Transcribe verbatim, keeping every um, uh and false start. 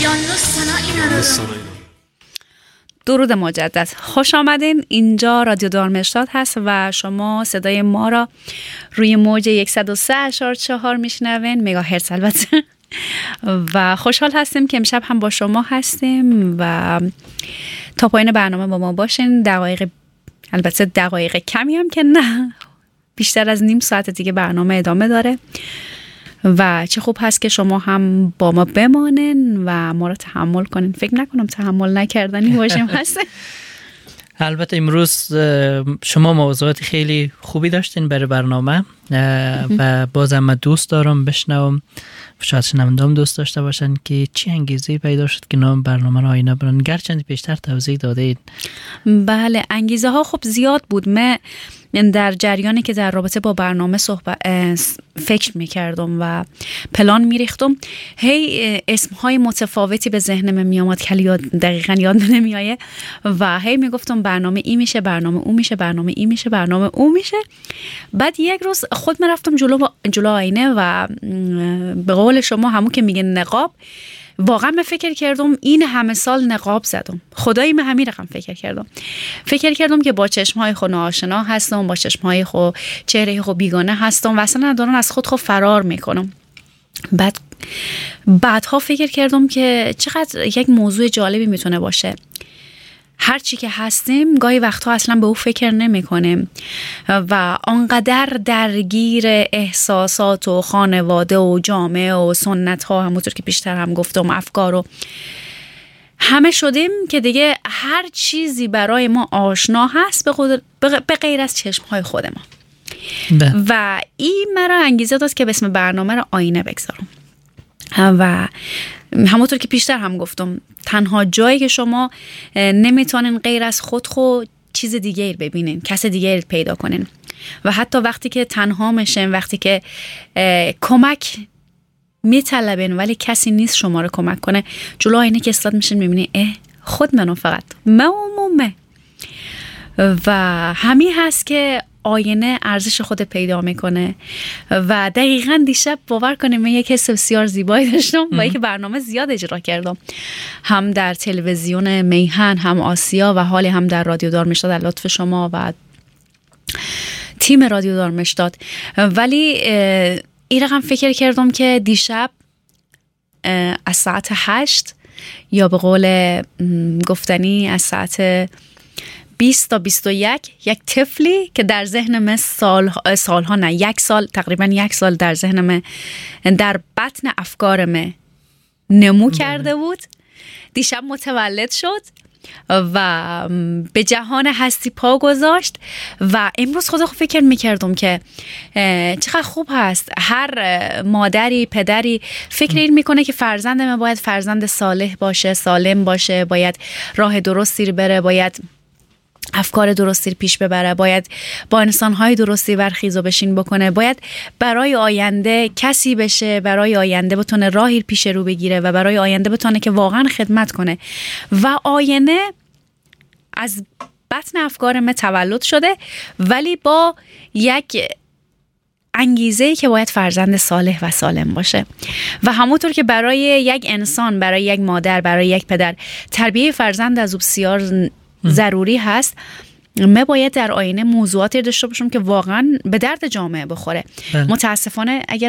درود مجدد، خوش آمدین. اینجا رادیو دارمشتاد هست و شما صدای ما را روی موج صد و سه اشار چهار میشنوین، مگاهرتز البته. و خوشحال هستیم که امشب هم با شما هستیم و تا پایان برنامه با ما باشین. دقایق البته دقایق کمی هم که نه، بیشتر از نیم ساعت دیگه برنامه ادامه داره و چه خوب هست که شما هم با ما بمانین و ما رو تحمل کنین. فکر نکنم تحمل نکردنی باشیم هست. البته امروز شما موضوعات خیلی خوبی داشتین برای برنامه و بازم من دوست دارم بشنوم، شاید شنونده‌ام دوست داشته باشن که چی انگیزه پیدا شد که نام برنامه رو آینه برن، گرچند پیشتر توضیح دادید. بله، انگیزه ها خب زیاد بود. من در جریانی که در رابطه با برنامه صحبت فکر میکردم و پلان میریختم، هی اسمهای متفاوتی به ذهنم میامد که یاد دقیقاً یاد نمیایه و هی میگفتم برنامه این میشه، برنامه اون میشه، برنامه این میشه، برنامه اون میشه. بعد یک روز خود من رفتم جلو جلو آینه و به قول شما همون که میگن نقاب، واقعا من فکر کردم این همه سال نقاب زدم، خدایی من همین رقم فکر کردم فکر کردم که با چشمهای خود ناآشنا هستم، با چشمهای خود چهره خود بیگانه هستم و اصلا ندارم از خود خود فرار میکنم. بعد بعدها فکر کردم که چقدر یک موضوع جالبی میتونه باشه. هر چی که هستیم گاهی وقتها اصلا به او فکر نمی کنیم و آنقدر درگیر احساسات و خانواده و جامعه و سنت ها، همونطور که بیشتر هم گفتم، افکار و همه شدیم که دیگه هر چیزی برای ما آشنا هست به غیر از چشم های خود ما. و این مرا انگیزه داد که به اسم برنامه رو آینه بگذارم و همونطور که پیشتر هم گفتم، تنها جایی که شما نمیتونین غیر از خود خود چیز دیگه ببینین، کس دیگه پیدا کنین و حتی وقتی که تنها میشین، وقتی که کمک میطلبین ولی کسی نیست شما رو کمک کنه، جلو آینه که استاد میشین میبینین اه خود منو، فقط من و من. و همین هست که آینه ارزش خود پیدا میکنه و دقیقاً دیشب باور کنیم من یک حس بسیار زیبایی داشتم با اینکه برنامه زیاد اجرا کردم، هم در تلویزیون میهن، هم آسیا و حالی هم در رادیو دارمشتاد در لطف شما و تیم رادیو دارمشتاد. ولی این رقم فکر کردم که دیشب از ساعت هشت یا به قول گفتنی از ساعت بیست تا بیست و یک یک طفلی که در ذهن من سال سالها نه یک سال تقریبا یک سال در ذهن من، در بطن افکار من نمو کرده بود، دیشب متولد شد و به جهان هستی پا گذاشت. و امروز خدا خود فکر میکردم که چقدر خوب هست هر مادری پدری فکر این میکنه که فرزند من باید فرزند صالح باشه، سالم باشه، باید راه درستی بره، باید افکار درستی پیش ببره، باید با انسان‌های درستی برخیز و بشین بکنه، باید برای آینده کسی بشه، برای آینده بتونه راهی پیش رو بگیره و برای آینده بتونه که واقعا خدمت کنه. و آینه از بطن افکار من تولد شده ولی با یک انگیزه‌ای که باید فرزند صالح و سالم باشه. و همونطور که برای یک انسان، برای یک مادر، برای یک پدر تربیه فرزند از بسیار ضروری هست، ما باید در آینه موضوعاتی داشته باشم که واقعا به درد جامعه بخوره. متاسفانه اگر